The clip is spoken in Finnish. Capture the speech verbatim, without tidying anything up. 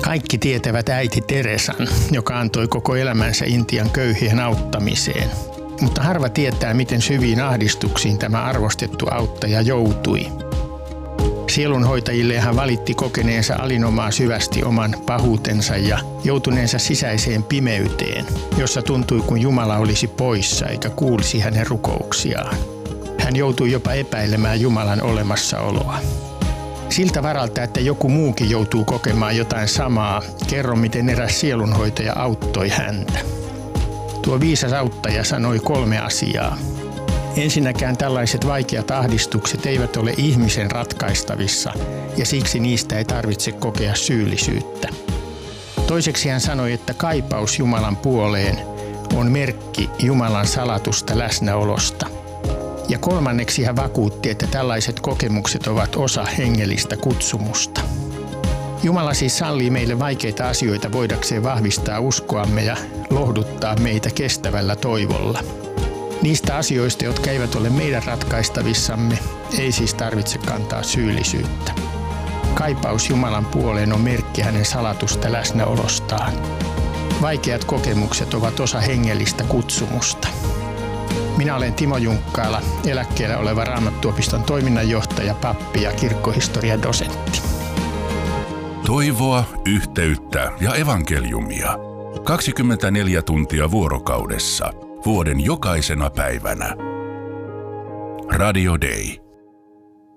Kaikki tietävät äiti Teresan, joka antoi koko elämänsä Intian köyhien auttamiseen. Mutta harva tietää, miten syviin ahdistuksiin tämä arvostettu auttaja joutui. Sielunhoitajille hän valitti kokeneensa alinomaa syvästi oman pahuutensa ja joutuneensa sisäiseen pimeyteen, jossa tuntui kuin Jumala olisi poissa eikä kuulisi hänen rukouksiaan. Hän joutui jopa epäilemään Jumalan olemassaoloa. Siltä varalta, että joku muukin joutuu kokemaan jotain samaa, kerro miten eräs sielunhoitaja auttoi häntä. Tuo viisas auttaja sanoi kolme asiaa. Ensinnäkään tällaiset vaikeat ahdistukset eivät ole ihmisen ratkaistavissa ja siksi niistä ei tarvitse kokea syyllisyyttä. Toiseksi hän sanoi, että kaipaus Jumalan puoleen on merkki Jumalan salatusta läsnäolosta. Ja kolmanneksi hän vakuutti, että tällaiset kokemukset ovat osa hengellistä kutsumusta. Jumala siis sallii meille vaikeita asioita voidakseen vahvistaa uskoamme ja lohduttaa meitä kestävällä toivolla. Niistä asioista, jotka eivät ole meidän ratkaistavissamme, ei siis tarvitse kantaa syyllisyyttä. Kaipaus Jumalan puoleen on merkki hänen salatusta läsnäolostaan. Vaikeat kokemukset ovat osa hengellistä kutsumusta. Minä olen Timo Junkkaala, eläkkeellä oleva Raamattuopiston toiminnanjohtaja, pappi ja kirkkohistorian dosentti. Toivoa, yhteyttä ja evankeliumia. kaksikymmentäneljä tuntia vuorokaudessa, vuoden jokaisena päivänä. Radio Day.